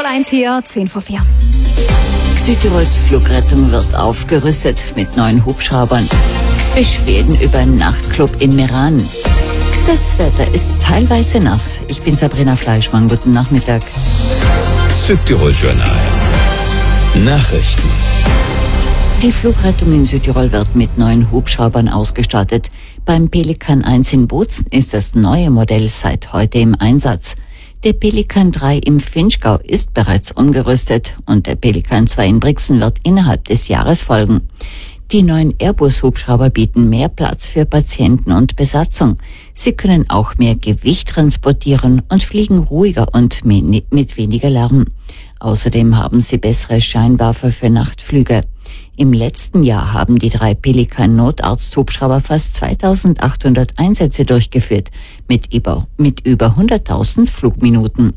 1 hier, 10 vor 4. Südtirols Flugrettung wird aufgerüstet mit neuen Hubschraubern. Beschwerden über einen Nachtclub in Meran. Das Wetter ist teilweise nass. Ich bin Sabrina Fleischmann. Guten Nachmittag. Südtirol Journal. Nachrichten. Die Flugrettung in Südtirol wird mit neuen Hubschraubern ausgestattet. Beim Pelikan 1 in Bozen ist das neue Modell seit heute im Einsatz. Der Pelikan 3 im Finchgau ist bereits umgerüstet und der Pelikan 2 in Brixen wird innerhalb des Jahres folgen. Die neuen Airbus-Hubschrauber bieten mehr Platz für Patienten und Besatzung. Sie können auch mehr Gewicht transportieren und fliegen ruhiger und mit weniger Lärm. Außerdem haben sie bessere Scheinwerfer für Nachtflüge. Im letzten Jahr haben die 3 Pelikan-Notarzthubschrauber fast 2800 Einsätze durchgeführt, mit über 100.000 Flugminuten.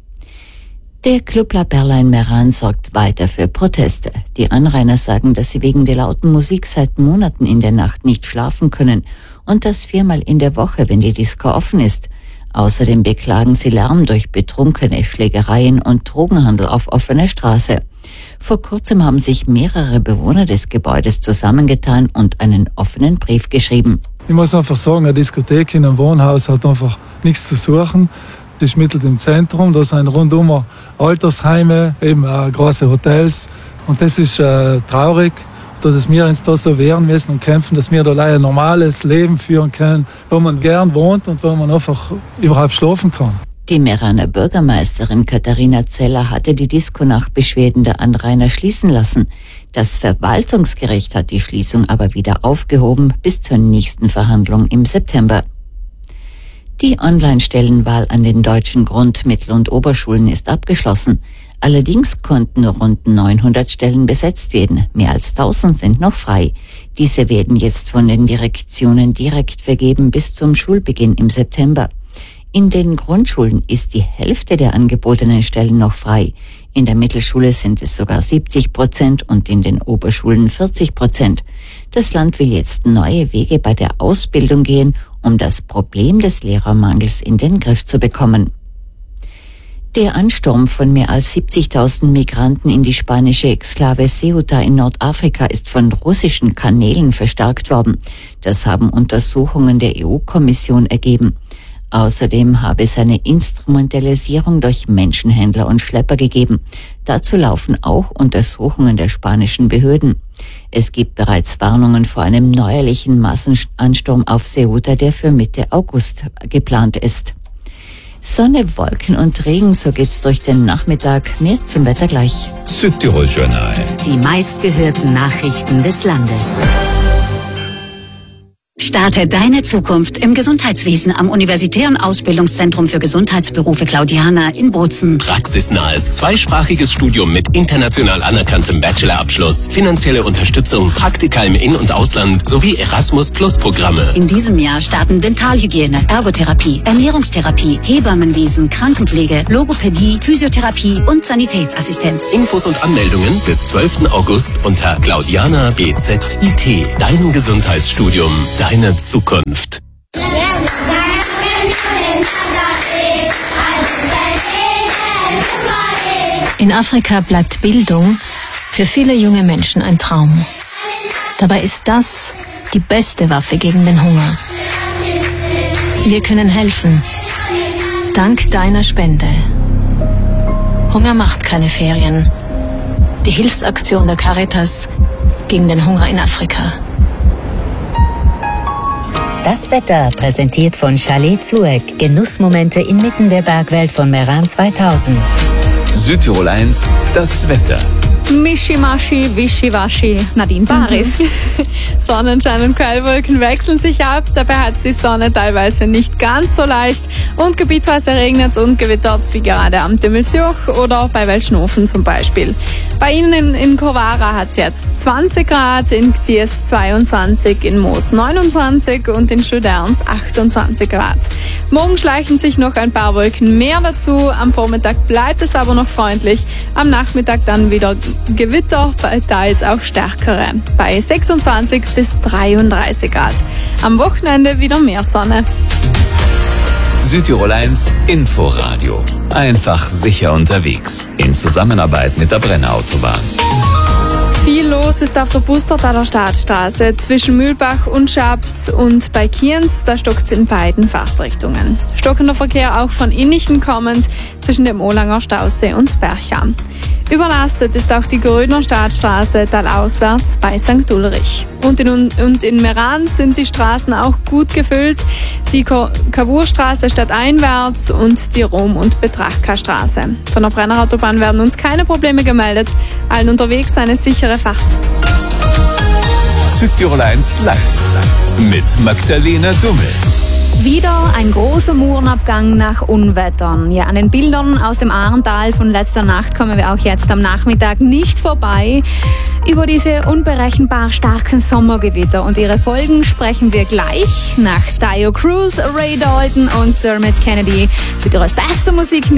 Der Club La Perla in Meran sorgt weiter für Proteste. Die Anrainer sagen, dass sie wegen der lauten Musik seit Monaten in der Nacht nicht schlafen können und das 4-mal in der Woche, wenn die Disco offen ist. Außerdem beklagen sie Lärm durch Betrunkene, Schlägereien und Drogenhandel auf offener Straße. Vor kurzem haben sich mehrere Bewohner des Gebäudes zusammengetan und einen offenen Brief geschrieben. Ich muss einfach sagen, eine Diskothek in einem Wohnhaus hat einfach nichts zu suchen. Es ist mitten im Zentrum, da sind rundum Altersheime, eben große Hotels. Und das ist traurig, dass wir uns da so wehren müssen und kämpfen, dass wir da ein normales Leben führen können, wo man gern wohnt und wo man einfach überhaupt schlafen kann. Die Meraner Bürgermeisterin Katharina Zeller hatte die Disco nach Beschwerden der Anrainer schließen lassen. Das Verwaltungsgericht hat die Schließung aber wieder aufgehoben bis zur nächsten Verhandlung im September. Die Online-Stellenwahl an den deutschen Grund-, Mittel- und Oberschulen ist abgeschlossen. Allerdings konnten nur rund 900 Stellen besetzt werden. Mehr als 1000 sind noch frei. Diese werden jetzt von den Direktionen direkt vergeben bis zum Schulbeginn im September. In den Grundschulen ist die Hälfte der angebotenen Stellen noch frei. In der Mittelschule sind es sogar 70% und in den Oberschulen 40%. Das Land will jetzt neue Wege bei der Ausbildung gehen, um das Problem des Lehrermangels in den Griff zu bekommen. Der Ansturm von mehr als 70.000 Migranten in die spanische Exklave Ceuta in Nordafrika ist von russischen Kanälen verstärkt worden. Das haben Untersuchungen der EU-Kommission ergeben. Außerdem habe es eine Instrumentalisierung durch Menschenhändler und Schlepper gegeben. Dazu laufen auch Untersuchungen der spanischen Behörden. Es gibt bereits Warnungen vor einem neuerlichen Massenansturm auf Ceuta, der für Mitte August geplant ist. Sonne, Wolken und Regen, so geht's durch den Nachmittag. Mehr zum Wetter gleich. Südtirol Journal. Die meistgehörten Nachrichten des Landes. Starte deine Zukunft im Gesundheitswesen am Universitären Ausbildungszentrum für Gesundheitsberufe Claudiana in Bozen. Praxisnahes zweisprachiges Studium mit international anerkanntem Bachelorabschluss, finanzielle Unterstützung, Praktika im In- und Ausland sowie Erasmus-Plus-Programme. In diesem Jahr starten Dentalhygiene, Ergotherapie, Ernährungstherapie, Hebammenwesen, Krankenpflege, Logopädie, Physiotherapie und Sanitätsassistenz. Infos und Anmeldungen bis 12. August unter Claudiana BZIT. Dein Gesundheitsstudium, deine Zukunft. In Afrika bleibt Bildung für viele junge Menschen ein Traum. Dabei ist das die beste Waffe gegen den Hunger. Wir können helfen. Dank deiner Spende. Hunger macht keine Ferien. Die Hilfsaktion der Caritas gegen den Hunger in Afrika. Das Wetter präsentiert von Chalet Zueck. Genussmomente inmitten der Bergwelt von Meran 2000. Südtirol 1, das Wetter. Mischimaschi, Wischiwaschi, Nadine Baris. Sonnenschein und Quellwolken wechseln sich ab. Dabei hat die Sonne teilweise nicht ganz so leicht und gebietsweise regnet und gewittert wie gerade am Dimmelsjoch oder bei Welschnofen zum Beispiel. Bei Ihnen in Kovara hat es jetzt 20 Grad, in Xies 22, in Moos 29 und in Studerns 28 Grad. Morgen schleichen sich noch ein paar Wolken mehr dazu. Am Vormittag bleibt es aber noch freundlich. Am Nachmittag dann wieder Gewitter, bei teils auch stärkere, bei 26 bis 33 Grad. Am Wochenende wieder mehr Sonne. Südtirol 1 Inforadio. Einfach sicher unterwegs. In Zusammenarbeit mit der Brenner Autobahn. Viel los ist auf der Bustertaler Staatsstraße zwischen Mühlbach und Schaps und bei Kienz, da stockt es in beiden Fahrtrichtungen. Stockender Verkehr auch von Innichen kommend zwischen dem Olanger Stausee und Bercham. Überlastet ist auch die Grödner Staatsstraße talauswärts bei St. Ulrich. Und in Meran sind die Straßen auch gut gefüllt. Die Kavurstraße stadteinwärts und die Rom- und Betrachka-Straße. Von der Brenner Autobahn werden uns keine Probleme gemeldet. Allen unterwegs eine sichere Fahrt. Südtirol 1 live mit Magdalena Dummel. Wieder ein großer Murenabgang nach Unwettern. Ja, an den Bildern aus dem Ahrental von letzter Nacht kommen wir auch jetzt am Nachmittag nicht vorbei. Über diese unberechenbar starken Sommergewitter und ihre Folgen sprechen wir gleich nach Dio Cruz, Ray Dalton und Dermot Kennedy. Südtirols beste Musik